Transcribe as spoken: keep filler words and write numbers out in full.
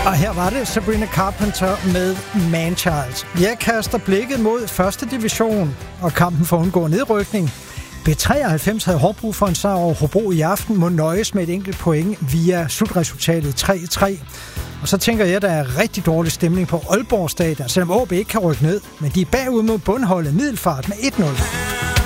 Og her var det Sabrina Carpenter med Manchild. Jeg kaster blikket mod første division og kampen for at undgå nedrykning. B treoghalvfems havde hårdt brug for en sejr over Hobro i aften, må nøjes med et enkelt point via slutresultatet tre tre. Og så tænker jeg, at der er rigtig dårlig stemning på Aalborg Stadion, selvom A A B ikke kan rykke ned, men de er bagud mod bundholdet Middelfart med et nul.